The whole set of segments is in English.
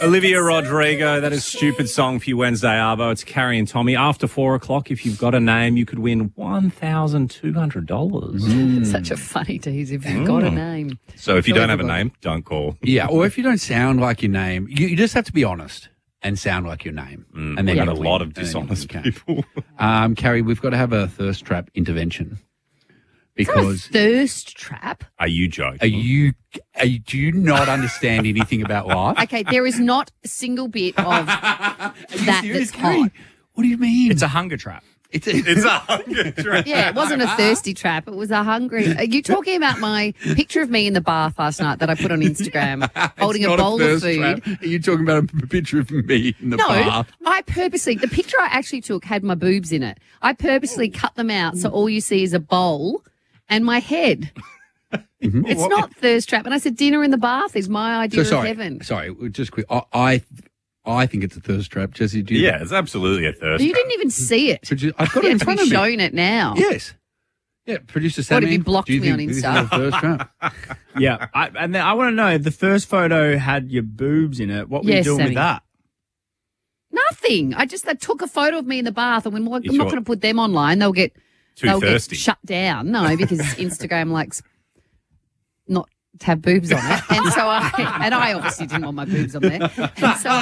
Olivia Rodrigo, that is Stupid Song for you Wednesday, Arvo. It's Carrie and Tommy. After 4 o'clock, if you've got a name, you could win $1,200. Such a funny tease if you've got a name. So if you don't have a name, don't call. Yeah, or if you don't sound like your name, you just have to be honest and sound like your name. And then We've got a you'll lot win. of dishonest And then you people. can. Carrie, we've got to have a thirst trap intervention. Because Thirst trap. Are you joking? do you not understand anything about life? Okay, there is not a single bit of that that's hot. What do you mean? It's a hunger trap. It's It's a hunger trap. Yeah, it wasn't a thirsty trap. It was a hungry. Are you talking about my picture of me in the bath last night that I put on Instagram holding a not bowl of thirst food? trap. Are you talking about a picture of me in the bath? I purposely, the picture I actually took had my boobs in it. I purposely cut them out so all you see is a bowl and my head. It's not thirst trap. And I said dinner in the bath is my idea of heaven. Sorry, just quick. I think it's a thirst trap, Jesse. Do you? Yeah, it's absolutely a thirst You trap. didn't even see it. I've got You it in had to front be of me. showing it now. Yes. Yeah, producer Sammy. What, have you blocked do you me on think this is Insta? a thirst trap? Yeah. And then I want to know, if the first photo had your boobs in it, what were you Yes, doing Sammy. with that? Nothing. I took a photo of me in the bath and I'm not sure? going to put them online. They'll get thirsty. shut down. No, because Instagram likes not to have boobs on it. And so I obviously didn't want my boobs on there. And so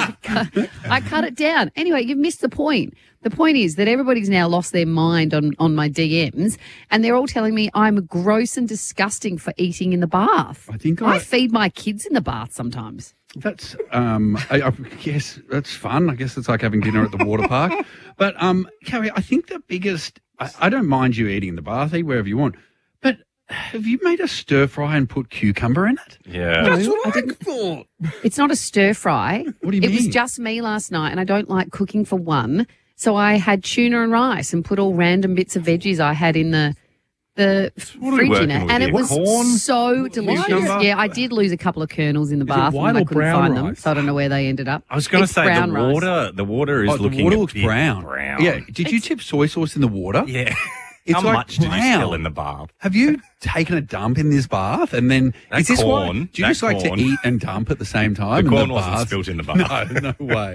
I cut it down. Anyway, you've missed the point. The point is that everybody's now lost their mind on my DMs and they're all telling me I'm gross and disgusting for eating in the bath. I feed my kids in the bath sometimes. That's, I guess that's fun. I guess it's like having dinner at the water park. But, Carrie, I think the biggest, I don't mind you eating in the bath, eat wherever you want. But have you made a stir fry and put cucumber in it? Yeah. No, That's what I didn't. thought. It's not a stir fry. What do you It was mean? just me last night and I don't like cooking for one. So I had tuna and rice and put all random bits of veggies I had in the What are you fridge in working it. with And here? it was Corn? so delicious. Cucumber? Yeah, I did lose a couple of kernels in the Is it bath white and I or couldn't brown find them. rice? So I don't know where they ended up. I was going to It's say brown rice. the water is Oh, the looking water a looks bit brown. brown. Yeah. Did you tip soy sauce in the water? Yeah. It's How like much did you brown. spill in the bath? Have you taken a dump in this bath and then That is this why? corn- Do you that just like corn- to eat and dump at the same time? The in corn the wasn't bath? spilt in the bath. No way.